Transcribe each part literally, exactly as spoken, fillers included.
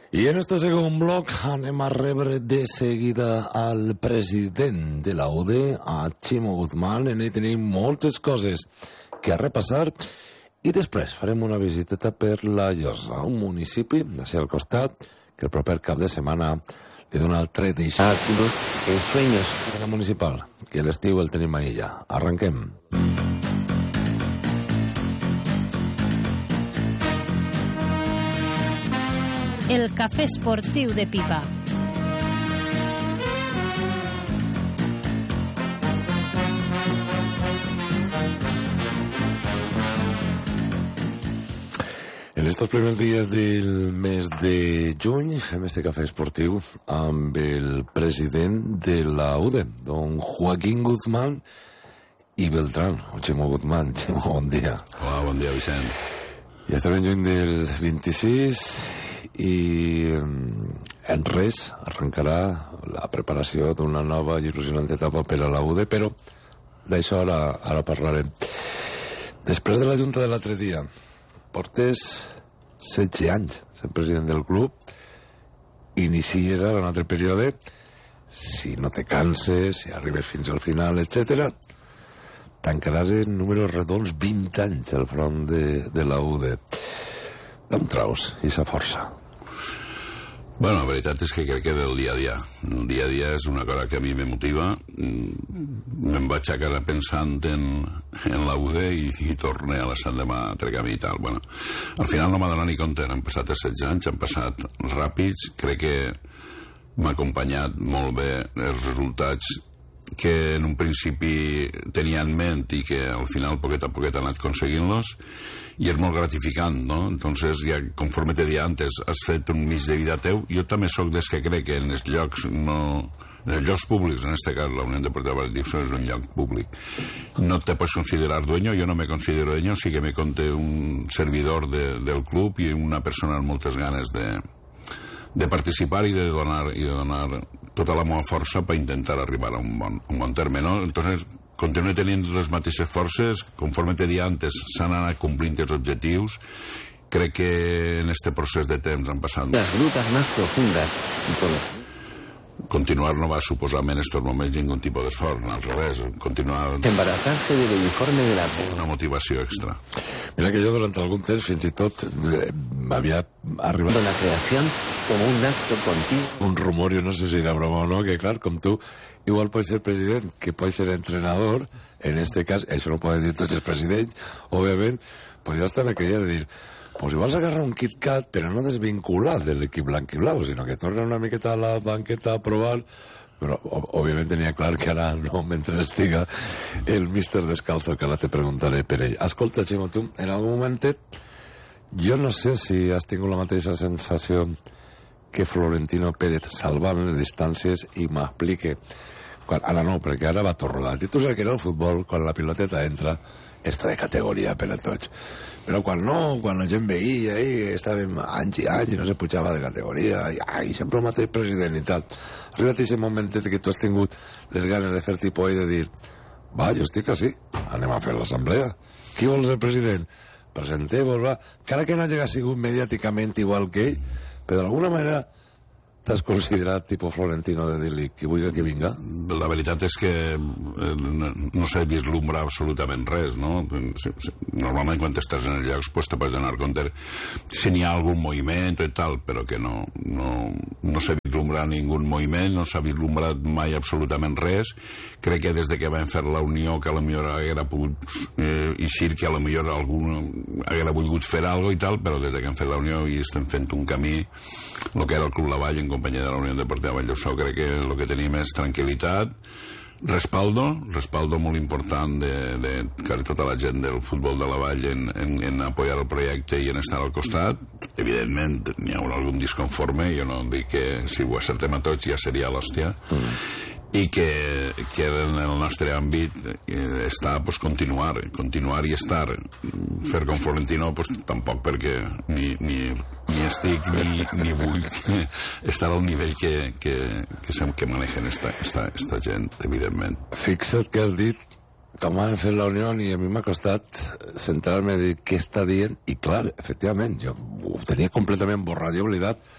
I en este segon bloc anem a rebre de seguida al president de la U D, a Chimo Guzmán. En ell tenim moltes coses que a repassar i després farem una visiteta per la Llosa, un municipi d'ací al costat que el proper cap de setmana li dona el tret d'eixat en sueños de la municipal, que l'estiu el tenim ahí ja. Arranquem. El cafè esportiu de Pipa. En estos primers dies del mes de juny fem este cafè esportiu amb el president de la U D E, don Joaquín Guzmán i Beltrán, o Chimo Guzmán. Chimo, bon dia. Hola, bon dia, Vicent. Ja estarem juny del vint-i-sis i en res arrencarà la preparació d'una nova i il·lusionant etapa per a la U D E, però d'això ara, ara parlarem. Després de la junta de l'altre dia, portes setze anys sent president del club, inicies ara un altre període, si no te canses, si arribes fins al final, etcètera, tancaràs en números redons vint anys al front de, de la U D E. D'on traus aquesta força? Bueno, la veritat és que crec que del dia a dia. El dia a dia és una cosa que a mi me motiva. Me'n vaig a casa pensant en, en la U D E i, i torne a l'endemà a trecar-me i tal. Bueno, al final no m'ha donat ni compte. Han passat els setze anys, han passat ràpids. Crec que m'ha acompanyat molt bé els resultats que en un principi tenia en ment i que al final poquet a poquet han anat aconseguint-los, i és molt gratificant, no? Entonces, ja, conforme te deia antes, has fet un mig de vida teu. Jo també sóc des que crec que en els llocs no... en els llocs públics, en este cas la Unió Deportiva Valldivieso és un lloc públic, no te pots considerar dueño. Jo no me considero dueño, sí que me conté un servidor de, del club i una persona amb moltes ganes de de participar i de donar i de donar tota la meva força per intentar arribar a un bon, un bon terme, no? Entonces, continuo tenint les mateixes forces, conforme te dia antes, s'han anat complint els objectius. Crec que en este procés de temps han passat... Las grutas más profundas y todo. Continuar no va suposar en estos moments ningún tipus d'esforç, al revés, continuar... Embarazarse del uniforme de la... una motivació extra. Mira que jo durant algun temps fins i tot eh, m'havia arribat la creació com un acto continuo. Un rumor, jo no sé si era broma o no, que clar, com tu, igual pot ser president, que pot ser entrenador, en este cas, això no poden dir tots els presidents, òbviament, però jo estan aquella de dir, pues igual s'agarra un KitKat, però no desvinculat de l'equip blanc i blau, sinó que torna una miqueta a la banqueta a provar, però òbviament tenia clar que ara no, mentre estiga el míster Descalzo, que ara te preguntaré per ell. Escolta, Chimo, tu, en algun momentet, jo no sé si has tingut la mateixa sensació que Florentino Pérez salvant les distàncies, i m'explique, quan, ara no, perquè ara va tot rodat, i tu saps que en el futbol, quan la piloteta entra, esto de categoria per a tots. Però quan no, quan la gent veia i estàvem anys i anys i no se pujava de categoria i ai, sempre el mateix president i tal, arribat aquest momentet que tu has tingut les ganes de fer tipus i de dir, va, jo estic així, anem a fer l'assemblea, qui vol ser president? Presenteu-vos, va, encara que no hagi sigut mediàticament igual que ell, però d'alguna manera t'has considerat tipus Florentino de dir-li qui vulgui que vinga? La veritat és que no sé vislumbrar absolutament res, no? Normalment quan estàs en els llocs pues, te pots donar compte si n'hi ha algun moviment i tal, però que no, no, no sé vislumbrar ningú moviment, no s'ha vislumbrat mai absolutament res. Crec que des de que vam fer la unió, que a la millor haguera pogut eh, eixir, que a la millor algú haguera volgut fer alguna cosa i tal, però des de que hem fet la unió i estem fent un camí, el que era el Club La Vall en companyia de la Unió Deportiva Valldivieso, crec que el que tenim és tranquil·litat, respaldo, respaldo molt important de, de, de tota la gent del futbol de la Vall en, en, en apoyar el projecte i en estar al costat. Evidentment, n'hi haurà algun disconforme, jo no dic que si ho acertem a tots ja seria l'hòstia, mm. i que, que en el nostre àmbit eh, està pues, continuar, continuar i estar. Fer com Florentino pues, tampoc, perquè ni, ni, ni estic ni, ni vull estar al nivell que, que, que, sem, que manegen esta, esta, esta gent, evidentment. Fixa't que has dit com han fet la Unió i a mi m'ha costat centrar-me a dir què està dient, i clar, efectivament, jo ho tenia completament borrat i oblidat,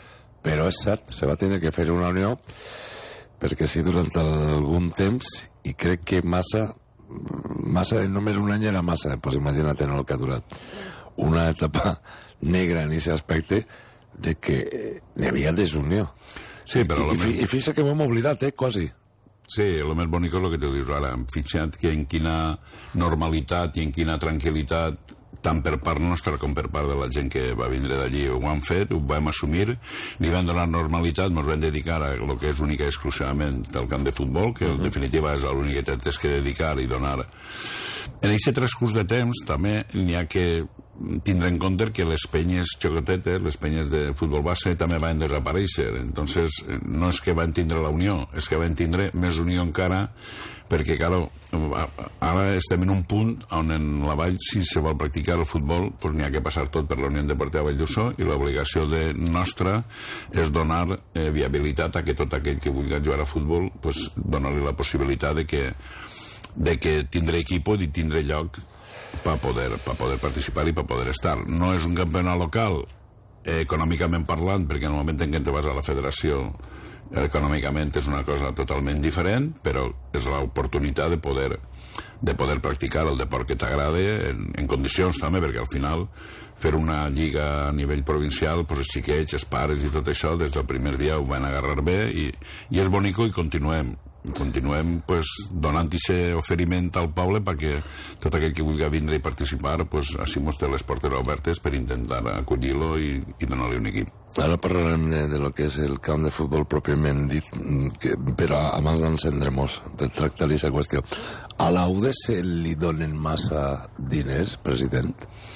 però és cert, se va tenir que fer una unió perquè sí, durant algun temps, i crec que massa, massa, només un any era massa, doncs imagina't en el que ha durat. Una etapa negra en aquest aspecte de que n'hi havia desunió. Sí, però... I, i, i fixa que ho hem oblidat, eh, quasi. Sí, el més bonic és el que tu dius ara. Hem fixat que en quina normalitat i en quina tranquil·litat, tant per part nostra com per part de la gent que va vindre d'allí, ho han fet, ho vam assumir, li van donar normalitat, ens vam dedicar a el que és única i exclusivament del camp de futbol, que en definitiva és l'únic que tens que dedicar i donar. En aquest transcurs de temps també n'hi ha que tindre en compte que les penyes xocotetes, les penyes de futbol base, també van desaparèixer. Entonces, no és que van tindre la unió, és que van tindre més unió encara, perquè, claro, ara estem en un punt on en la Vall, si se vol practicar el futbol, pues n'hi ha que passar tot per la Unió Deportiva Vall d'Uixó, i l'obligació de nostra és donar eh, viabilitat a que tot aquell que vulgui jugar a futbol, pues, donar-li la possibilitat de que, de que tindré equip i tindré lloc per poder, per poder participar i per poder estar. No és un campionat local, eh, econòmicament parlant, perquè en el moment en què te vas a la federació, econòmicament és una cosa totalment diferent, però és l'oportunitat de poder, de poder practicar el deport que t'agrada en, en condicions també, perquè al final fer una lliga a nivell provincial, pues, els xiquets, els pares i tot això, des del primer dia ho van agarrar bé i, i és bonico i continuem. Continuem pues, donant aquest oferiment al poble perquè tot aquell que vulgui vindre i participar, pues, així mos té les portes obertes per intentar acollir-lo i, i donar-li un equip. Ara parlarem de, de lo que és el camp de futbol pròpiament dit, que, però abans d'encendre-mos per tractar aquesta qüestió. A l'A U D se li donen massa diners, president?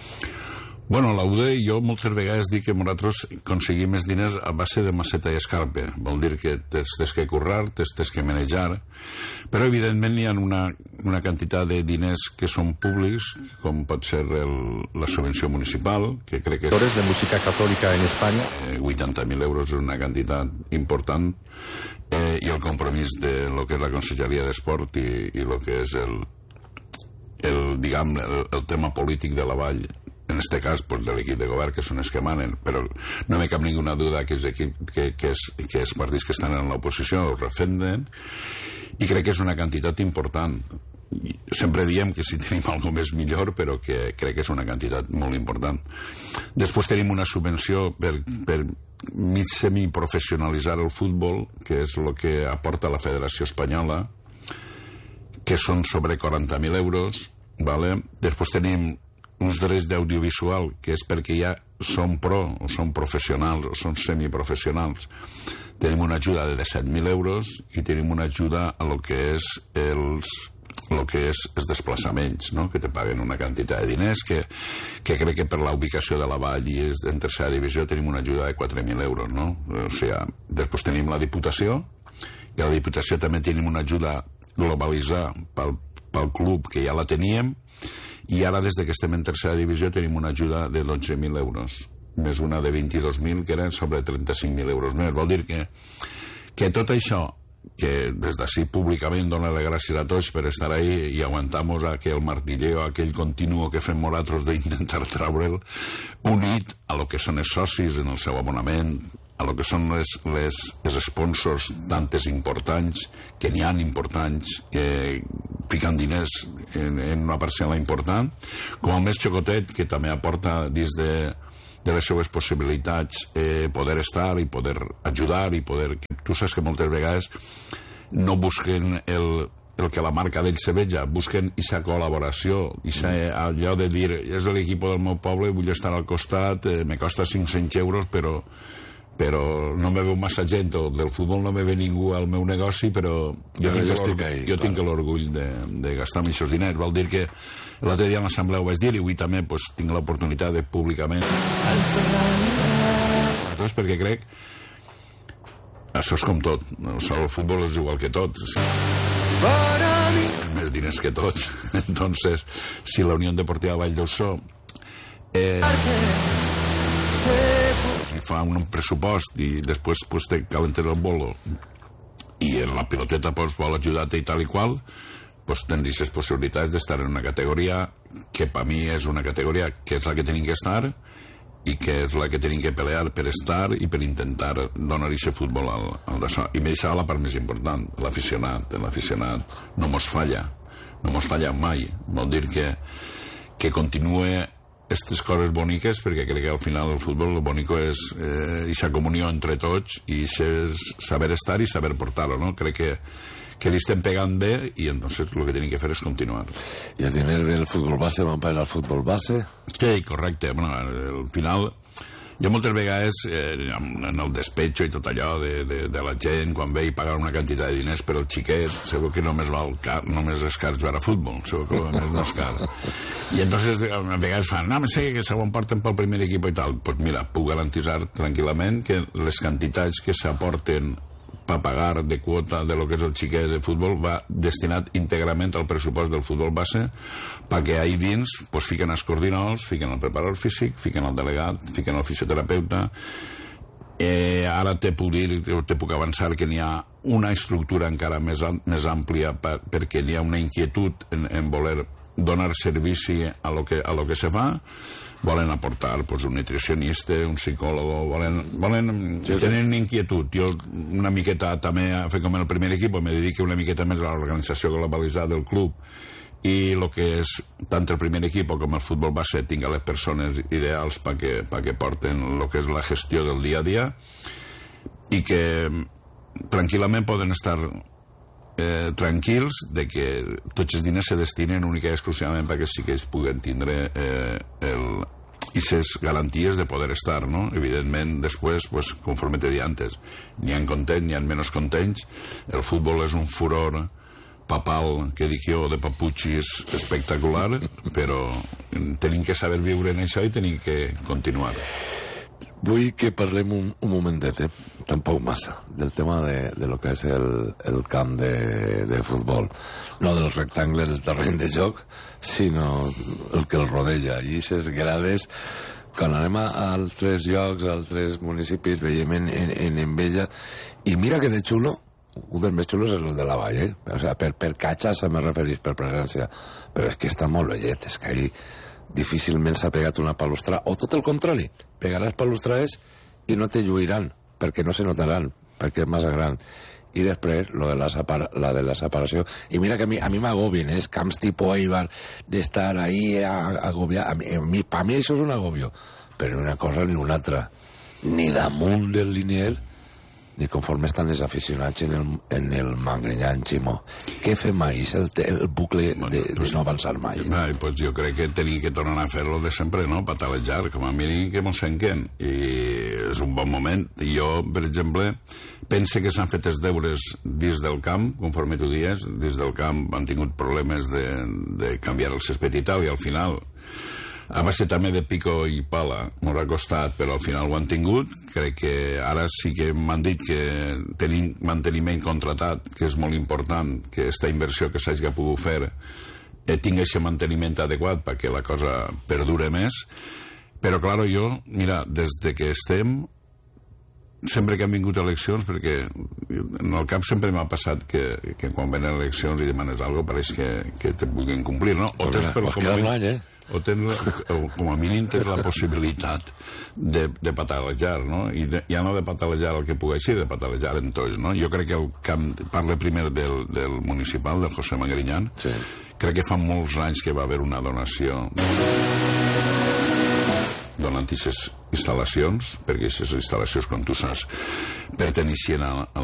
Bueno, la U D jo moltes vegades dic que nosaltres aconseguim més diners a base de maceta i escarpe. Vol dir que tens, tens que currar, tens, tens que manejar, però evidentment hi ha una, una quantitat de diners que són públics, com pot ser el, la subvenció municipal, que crec que és... de música catòlica en Espanya. Eh, vuitanta mil euros és una quantitat important, eh, i el compromís de lo que és la Conselleria d'Esport i, i lo que és el, el, diguem, el, el tema polític de la Vall, en este cas pues, de l'equip de govern, que són els que manen, però no me cap ninguna duda que els, equip, que, que, és, que els partits que estan en l'oposició ho refenden, i crec que és una quantitat important. Sempre diem que si tenim alguna més millor, però que crec que és una quantitat molt important. Després tenim una subvenció per, per mig semiprofessionalitzar el futbol, que és el que aporta la Federació Espanyola, que són sobre quaranta mil euros, vale? Després tenim uns drets d'audiovisual, que és perquè ja són pro, o són professionals, o són semiprofessionals. Tenim una ajuda de disset mil euros i tenim una ajuda a lo que és els, lo que és els desplaçaments, no? Que te paguen una quantitat de diners, que, que crec que per la ubicació de la Vall i és en tercera divisió tenim una ajuda de quatre mil euros, no? O sigui, després tenim la Diputació, que a la Diputació també tenim una ajuda globalitzada pel, pel club, que ja la teníem, i ara des que estem en tercera divisió tenim una ajuda de dotze mil euros més una de vint-i-dos mil que eren sobre trenta-cinc mil euros més. Vol dir que, que tot això que des d'ací públicament dona les gràcies a tots per estar ahí i aguantamos aquell martilleo, aquell continuo que fem nosaltres d'intentar treure'l, unit a lo que són els socis en el seu abonament, a lo que són les, les, els sponsors tantes importants, que n'hi ha importants, que fiquen diners en, en una parcel·la important, com el més xocotet, que també aporta dins de, de les seues possibilitats eh, poder estar i poder ajudar i poder... Tu saps que moltes vegades no busquen el, el que la marca d'ells se veja, busquen aquesta col·laboració, allò de dir, és l'equip del meu poble, vull estar al costat, eh, me costa cinc-cents euros, però però no me veu massa gent, o del futbol no me ve ningú al meu negoci, però jo, jo, jo tinc, ahí, jo tinc l'orgull de, de gastar aquests diners. Vol dir que l'altre dia a l'assemblea ho vaig dir i avui també pues, tinc l'oportunitat de públicament. Aleshores, perquè crec això és com tot, el futbol és igual que tot, més diners que tots. Entonces, si la Unió Deportiva Vall d'Uixó eh, fa un pressupost i després pues, te calenten el bolo i la piloteta pues, vol ajudar-te i tal i qual, pues, tens aquestes possibilitats d'estar en una categoria que per mi és una categoria que és la que tenim que estar i que és la que tenim que pelear per estar i per intentar donar aquest futbol al, al d'això. I m'he deixat la part més important, l'aficionat. L'aficionat no mos falla, no mos falla mai. Vol dir que, que continue aquestes coses boniques, perquè crec que al final el futbol el bonico és aquesta eh, comunió entre tots i saber estar i saber portar-ho, no? Crec que que li estem pegant bé i entonces el que tenim que fer és continuar. I els diners del futbol base van per al futbol base? Sí, correcte. Bueno, al final, jo moltes vegades, eh, en el despetxo i tot allò de, de, de la gent, quan ve i pagar una quantitat de diners per al xiquet, segur que només val car, només és car jugar a futbol, segur que només no és car. I entonces, a vegades fan, no, sé que se ho emporten pel primer equip i tal. Doncs pues mira, puc garantitzar tranquil·lament que les quantitats que s'aporten per pagar de quota de lo que és el xiquet de futbol va destinat íntegrament al pressupost del futbol base perquè ahí dins pues, fiquen els coordinadors, fiquen el preparador físic, fiquen el delegat, fiquen el fisioterapeuta. Eh, ara te puc dir, te puc avançar que n'hi ha una estructura encara més, més àmplia per, perquè n'hi ha una inquietud en, en voler donar servici a lo que, a lo que se fa. Volen aportar pues, un nutricionista, un psicòleg, volen, volen sí, tenen inquietud. Jo una miqueta també a fer com en el primer equip me dedico una miqueta més a l'organització globalitzada del club i el que és tant el primer equip com el futbol base tinga les persones ideals perquè pa que porten el que és la gestió del dia a dia i que tranquil·lament poden estar eh, tranquils de que tots els diners se destinen únicament i exclusivament perquè sí que ells puguen tindre eh, el, aquestes garanties de poder estar, no? Evidentment, després, pues, conforme te di antes, n'hi ha contents, n'hi ha menys contents. El futbol és un furor papal, que dic jo, de paputxis espectacular, però tenim que saber viure en això i tenim que continuar. Vull que parlem un, un momentet, eh? Tampoc massa, del tema de, de lo que és el, el camp de, de futbol. No dels rectangles del terreny de joc, sinó el que el rodeja. I aquestes grades, quan anem a altres llocs, a altres municipis, veiem en, en, en enveja, i mira que de xulo, un dels més xulos és el de la vall, eh? O sigui, per, per catxa me referís, per presència, però és que està molt vellet, és que ahí difícilment s'ha pegat una palustra, o tot el contrari, pegaràs palustrades i no te lluiran, perquè no se notaran, perquè és massa gran. I després, lo de la, separa, la de la separació, i mira que a mi, a mi m'agobien, eh? Camps tipus Eibar, d'estar ahí agobiat, a mi, a mi, per mi això és un agobio, però una cosa ni una altra, ni damunt del lineal, ni conforme estan els aficionats en el, en el Mangrinyà, Ximó. Què fem mai? És el, el bucle de, bueno, de no avançar mai. Ai, pues jo crec que tenim que tornar a fer-lo de sempre, no? Patalejar, com a mínim que mos senquen. I és un bon moment. Jo, per exemple, pense que s'han fet els deures dins del camp, conforme tu dies, dins del camp han tingut problemes de, de canviar el césped i tal, i al final a base també de pico i pala m'ho ha costat, però al final ho han tingut. Crec que ara sí que m'han dit que tenim manteniment contratat, que és molt important que aquesta inversió que s'hagi pogut fer eh, tingui aquest manteniment adequat perquè la cosa perdure més. Però clar, jo, mira, des de que estem sempre que han vingut eleccions, perquè en el cap sempre m'ha passat que, que quan venen eleccions i demanes alguna cosa pareix que, que te vulguin complir, no? O tens, però, com, a mínim, eh? o tens, o, com a mínim tens la possibilitat de, de patalejar, no? I de, ja no de patalejar el que pugui ser, de patalejar en tots, no? Jo crec que el camp, parle primer del, del municipal, del José Magrinyà, sí. Crec que fa molts anys que va haver una donació donant aquestes instal·lacions, perquè aquestes instal·lacions, com tu saps, perteneixien a, a